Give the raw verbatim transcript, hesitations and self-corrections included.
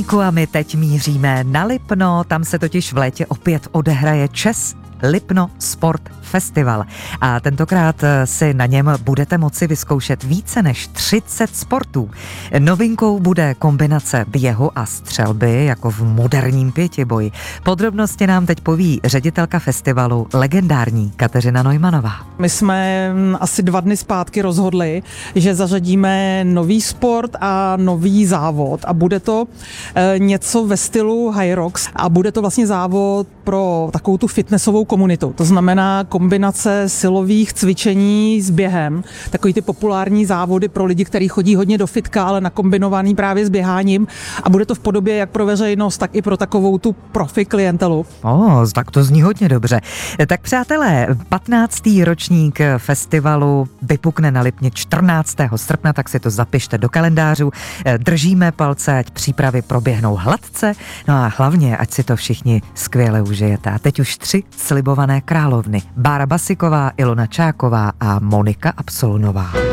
A my teď míříme na Lipno, tam se totiž v létě opět odehraje ČES Lipno Sport Festival. A tentokrát si na něm budete moci vyzkoušet více než třicet sportů. Novinkou bude kombinace běhu a střelby, jako v moderním pětiboji. Podrobnosti nám teď poví ředitelka festivalu, legendární Kateřina Neumannová. My jsme asi dva dny zpátky rozhodli, že zařadíme nový sport a nový závod a bude to e, něco ve stylu High Rocks a bude to vlastně závod pro takovou tu fitnessovou komunitu. To znamená kombinace silových cvičení s během, takový ty populární závody pro lidi, kteří chodí hodně do fitka, ale nakombinovaný právě s běháním a bude to v podobě jak pro veřejnost, tak i pro takovou tu profi klientelu. O, tak to zní hodně dobře. Tak přátelé, patnáctý ročník festivalu vypukne na Lipně čtrnáctého srpna, tak si to zapište do kalendářů. Držíme palce, ať přípravy proběhnou hladce, no a hlavně, ať si to všichni skvěle užijete. A teď už tři slibované královny. Bára Basiková, Ilona Čáková a Monika Absolunová.